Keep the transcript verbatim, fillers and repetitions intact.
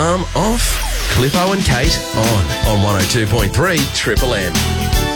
alarm off. Clippo and Kate on on one oh two point three Triple M.